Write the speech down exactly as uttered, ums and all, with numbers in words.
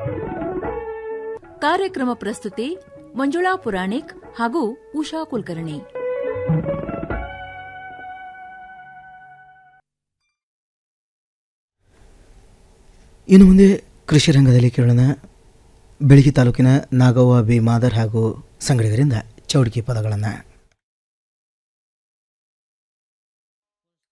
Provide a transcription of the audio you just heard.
ಕಾರ್ಯಕ್ರಮ ಪ್ರಸ್ತುತಿ ಮಂಜುಳಾ ಪುರಾಣಿಕ್ ಹಾಗೂ ಉಷಾ ಕುಲಕರ್ಣಿ. ಇನ್ನು ಮುಂದೆ ಕೃಷಿ ರಂಗದಲ್ಲಿ ಕೇಳೋಣ. ಬೆಳಗಿ ತಾಲೂಕಿನ ನಾಗವ್ವ ಬಿ ಮಾದರ್ ಹಾಗೂ ಸಂಗಡಿಗರಿಂದ ಚೌಡಿಕೆ ಪದಗಳನ್ನು.